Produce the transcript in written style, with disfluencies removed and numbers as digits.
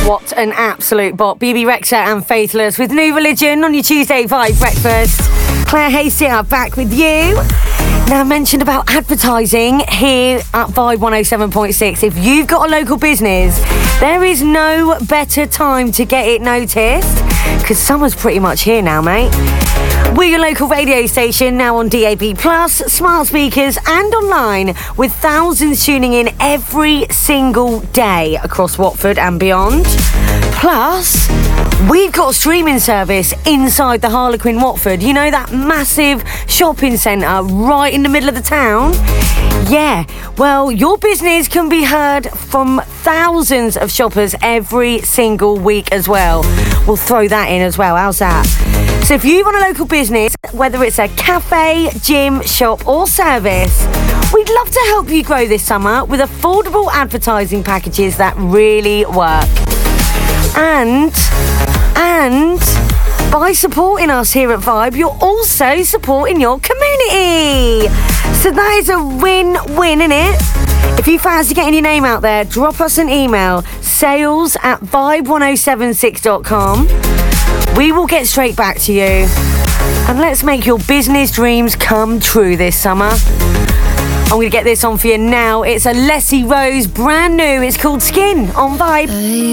What an absolute bop. BB Rexha and Faithless with New Religion on your Tuesday Vibe Breakfast. Claire Hasty back with you. Now, I mentioned about advertising here at Vibe 107.6. If you've got a local business, there is no better time to get it noticed because summer's pretty much here now, mate. We're your local radio station now on DAB+, smart speakers and online with thousands tuning in every single day across Watford and beyond. Plus, we've got a streaming service inside the Harlequin Watford. You know, that massive shopping centre right in the middle of the town? Yeah, well, your business can be heard from thousands of shoppers every single week as well. We'll throw that in as well. How's that? So if you run a local business, whether it's a cafe, gym, shop or service, we'd love to help you grow this summer with affordable advertising packages that really work. And by supporting us here at Vibe, you're also supporting your community. So that is a win-win, innit? If you fancy getting your name out there, drop us an email, sales@vibe1076.com. We will get straight back to you. And let's make your business dreams come true this summer. I'm going to get this on for you now. It's a Leslie Rose, brand new. It's called Skin on Vibe.